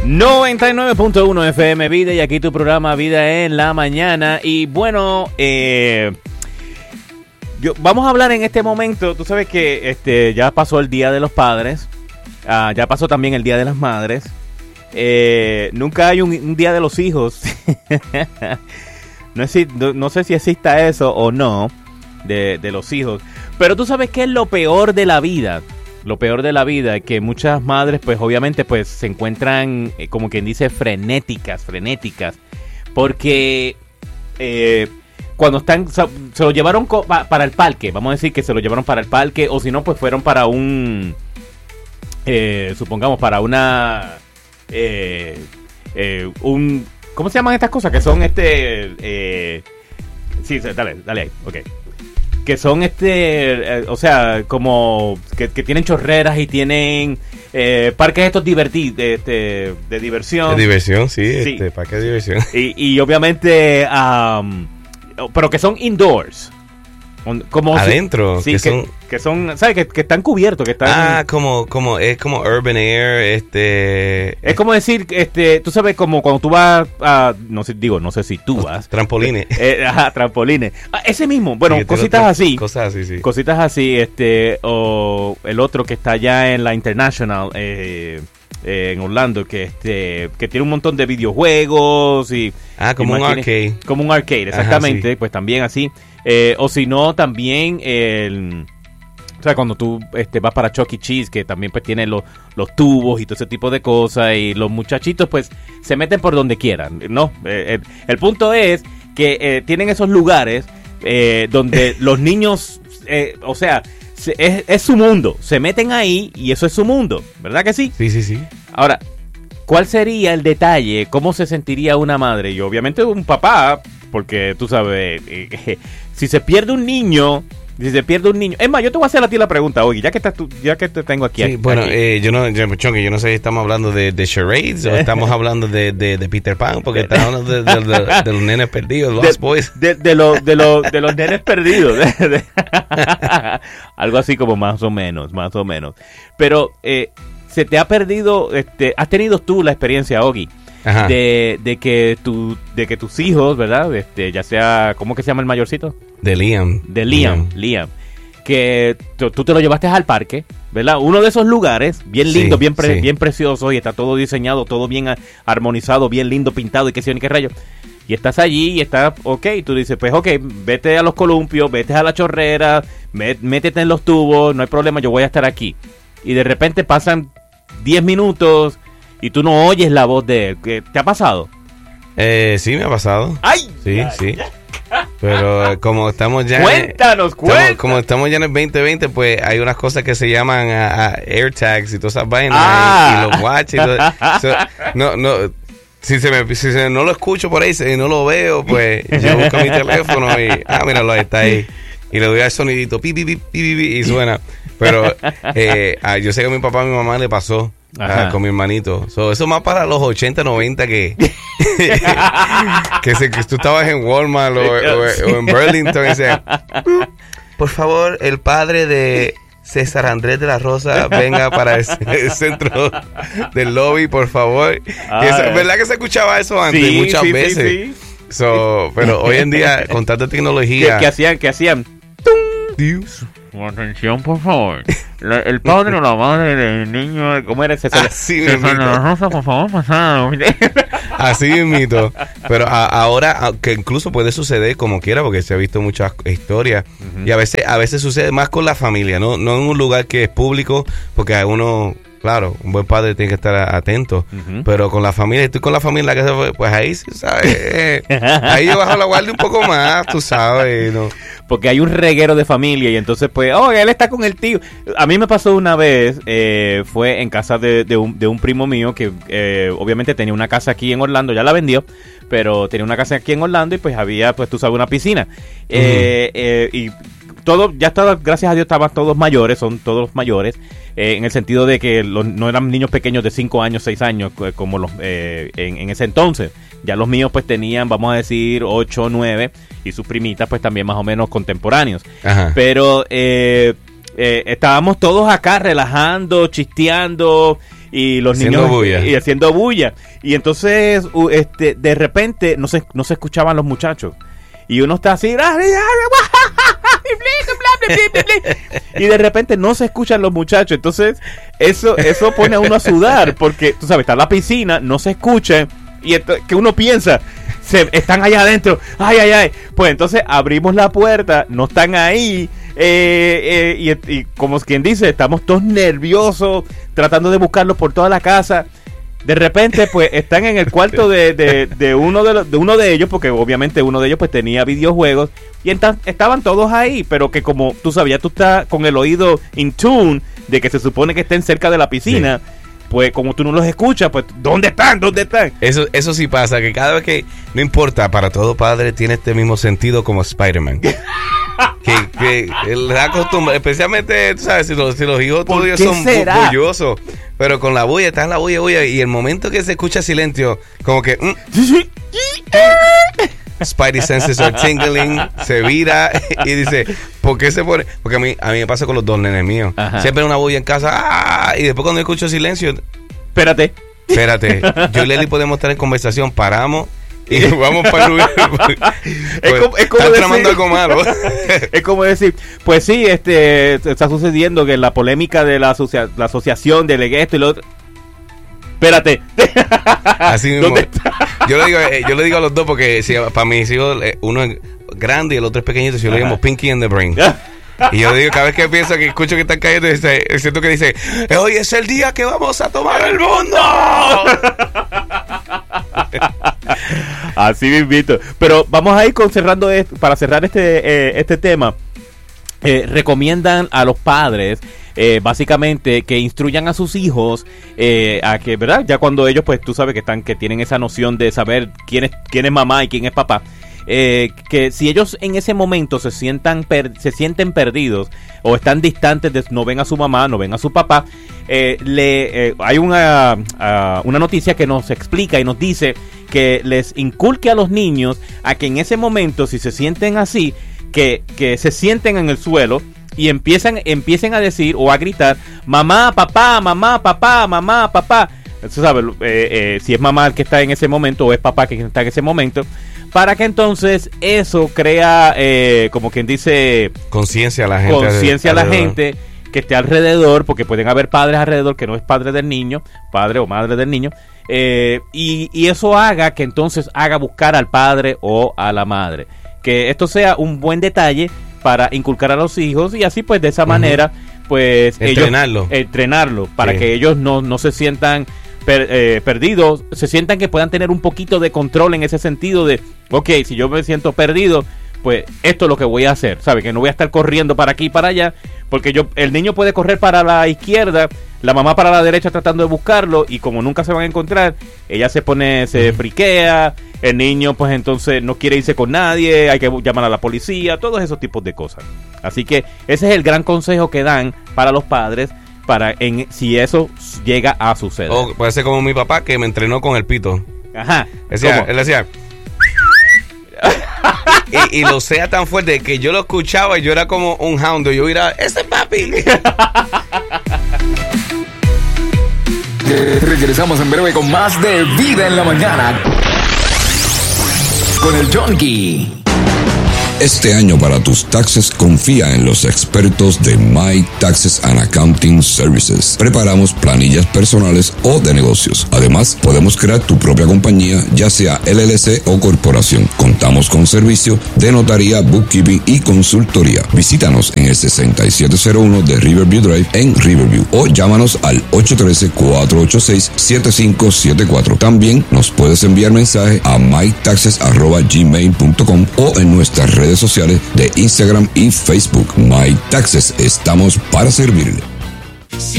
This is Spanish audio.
99.1 FM Vida, y aquí tu programa Vida en la Mañana. Y bueno, vamos a hablar en este momento. Tú sabes que ya pasó el Día de los Padres, ya pasó también el Día de las Madres. Nunca hay un Día de los Hijos. No sé si exista eso o no, de los hijos. Pero tú sabes qué es lo peor de la vida. Lo peor de la vida es que muchas madres, pues obviamente, pues se encuentran, como quien dice, frenéticas. Porque cuando están, se lo llevaron para el parque. Vamos a decir que se lo llevaron para el parque. O si no, pues fueron para supongamos, para una... ¿cómo se llaman estas cosas? Que son sí, dale ahí, ok. Que son o sea, como que tienen chorreras y tienen parques estos de diversión. De diversión, sí. Parque de diversión. Y obviamente, pero que son indoors. Como adentro, sí, que son, ¿sabes? Que están cubiertos, que están... es como Urban Air, Es como decir, tú sabes, como cuando tú vas a, no sé si tú vas... Trampolines. Trampolines. Ese mismo, bueno, sí, cositas así. Cosas así, sí. Cositas así, o el otro que está allá en la International, en Orlando, que tiene un montón de videojuegos y... como un arcade. Como un arcade, exactamente. Ajá, sí. Pues también así. O si no, también o sea, cuando tú vas para Chuck E. Cheese, que también pues tiene los tubos y todo ese tipo de cosas, y los muchachitos pues se meten por donde quieran, ¿no? El punto es que tienen esos lugares donde los niños, o sea, es su mundo, se meten ahí y eso es su mundo, ¿verdad que sí? Sí. Ahora, ¿cuál sería el detalle? ¿Cómo se sentiría una madre? Y obviamente un papá, porque tú sabes, si se pierde un niño... Es más, yo te voy a hacer a ti la pregunta, Ogi, ya que te tengo aquí. Sí, bueno, yo no sé si estamos hablando de charades o estamos hablando de Peter Pan, porque estamos hablando de los nenes perdidos, Lost Boys. De los nenes perdidos. Algo así como más o menos. Pero se te ha perdido, has tenido tú la experiencia, Ogi, de que tus hijos, ¿verdad? Ya sea, ¿cómo que se llama el mayorcito? De Liam. Liam. Que tú te lo llevaste al parque, ¿verdad? Uno de esos lugares, bien lindo, bien precioso, y está todo diseñado, todo bien armonizado, bien lindo, pintado, y qué sé yo, ni qué rayo. Y estás allí y está, ok, tú dices, pues ok, vete a los columpios, vete a la chorrera, métete en los tubos, no hay problema, yo voy a estar aquí. Y de repente pasan 10 minutos y tú no oyes la voz de él. ¿Te ha pasado? Sí, me ha pasado. ¡Ay! Sí. Pero como estamos ya... Cuéntanos. Como estamos ya en el 2020, pues hay unas cosas que se llaman AirTags y todas esas vainas y los watches. Si no lo escucho por ahí, si no lo veo, pues yo busco mi teléfono y... míralo, está ahí. Y le doy al sonidito, pi, pi, pi, pi, pi, y suena. Pero yo sé que a mi papá y mi mamá le pasó con mi hermanito. Eso más para los 80, 90 que tú estabas en Walmart o en Burlington y decías, por favor, el padre de César Andrés de la Rosa venga para el centro del lobby, por favor. ¿Verdad que se escuchaba eso antes? Sí, muchas veces. Sí. Pero hoy en día, con tanta tecnología... ¿Qué hacían? Dios. Atención, por favor. El padre o la madre del niño, ¿cómo era ese? Así mismo. Por favor, pasado. Así mismito. Pero ahora, que incluso puede suceder como quiera, porque se ha visto muchas historias. Uh-huh. Y a veces sucede más con la familia, no en un lugar que es público, porque a uno... Claro, un buen padre tiene que estar atento, pero con la familia, estoy con la familia, pues ahí, ¿sabes? Ahí yo bajo la guardia un poco más, tú sabes, ¿no? Porque hay un reguero de familia y entonces pues, él está con el tío. A mí me pasó una vez, fue en casa de un primo mío que obviamente tenía una casa aquí en Orlando, ya la vendió, pero tenía una casa aquí en Orlando y pues había, pues tú sabes, una piscina. Y todo, ya estaba, gracias a Dios, estaban todos mayores, son todos mayores, en el sentido de que no eran niños pequeños de 5 años, 6 años, como los en ese entonces. Ya los míos pues tenían, vamos a decir, 8, 9, y sus primitas pues también más o menos contemporáneos. Ajá. Pero estábamos todos acá relajando, chisteando, y los haciendo niños bulla. y haciendo bulla. Y entonces de repente no se escuchaban los muchachos. Y uno está así, y de repente no se escuchan los muchachos. Entonces eso pone a uno a sudar, porque tú sabes, está en la piscina, no se escucha, y que uno piensa, están allá adentro, ay. Pues entonces abrimos la puerta, no están ahí, y como quien dice, estamos todos nerviosos tratando de buscarlos por toda la casa. De repente, pues, están en el cuarto de uno de ellos, porque obviamente uno de ellos pues tenía videojuegos, y estaban todos ahí, pero que como tú sabías, tú estás con el oído in tune de que se supone que estén cerca de la piscina. Sí. Pues como tú no los escuchas, pues ¿dónde están? Eso sí pasa, que cada vez que, no importa, para todo padre tiene este mismo sentido como Spider-Man. que le da costumbre, especialmente, tú sabes, si los hijos tuyos son bullosos, pero con la bulla, están en la bulla, y el momento que se escucha silencio, como que Spidey senses are tingling, se vira y dice, ¿por qué se pone? Porque a mí me pasa con los dos nenes míos. Ajá. Siempre una bulla en casa, y después cuando yo escucho silencio, espérate, yo y Leli podemos estar en conversación, paramos y vamos para el lugar. Es como decir, tramando algo malo. Es como decir, pues sí, está sucediendo que la polémica de la asociación de esto y lo otro. Espérate. Así mismo. Yo le digo a los dos, porque si, para mis hijos, uno es grande y el otro es pequeñito, si yo le llamo Pinky and the Brain. Y yo digo, cada vez que pienso, que escucho que están cayendo, siento que dice, hoy es el día que vamos a tomar el mundo. Así mismito. Pero vamos a ir cerrando para cerrar este tema. Recomiendan a los padres básicamente que instruyan a sus hijos a que, ¿verdad? Ya cuando ellos, pues tú sabes que tienen esa noción de saber quién es mamá y quién es papá, que si ellos en ese momento se sienten perdidos o están distantes, no ven a su mamá, no ven a su papá, hay una noticia que nos explica y nos dice que les inculque a los niños a que en ese momento, si se sienten así, que se sienten en el suelo y empiecen a decir o a gritar mamá, papá, mamá, papá, mamá, papá. Tú sabes, si es mamá el que está en ese momento o es papá que está en ese momento, para que entonces eso crea, como quien dice, conciencia a la gente que esté alrededor, porque pueden haber padres alrededor que no es padre del niño, padre o madre del niño, y eso haga que entonces haga buscar al padre o a la madre. Que esto sea un buen detalle para inculcar a los hijos, y así pues de esa manera pues entrenarlo para que ellos no se sientan perdidos, se sientan que puedan tener un poquito de control en ese sentido de, ok, si yo me siento perdido, pues esto es lo que voy a hacer, ¿sabe? Que no voy a estar corriendo para aquí y para allá, porque el niño puede correr para la izquierda, la mamá para la derecha tratando de buscarlo, y como nunca se van a encontrar, ella se friquea, el niño pues entonces no quiere irse con nadie, hay que llamar a la policía, todos esos tipos de cosas. Así que ese es el gran consejo que dan para los padres, si eso llega a suceder. O puede ser como mi papá, que me entrenó con el pito. Ajá. Él decía y lo sea tan fuerte que yo lo escuchaba y yo era como un hound. Yo era, ¡ese papi! Regresamos en breve con más de Vida en la Mañana con el Junkie. Este año para tus taxes confía en los expertos de My Taxes and Accounting Services. Preparamos planillas personales o de negocios. Además, podemos crear tu propia compañía, ya sea LLC o corporación. Contamos con servicio de notaría, bookkeeping y consultoría. Visítanos en el 6701 de Riverview Drive en Riverview o llámanos al 813-486-7574. También nos puedes enviar mensaje a mytaxes@gmail.com o en nuestras redes sociales de Instagram y Facebook. My Taxes, estamos para servirle.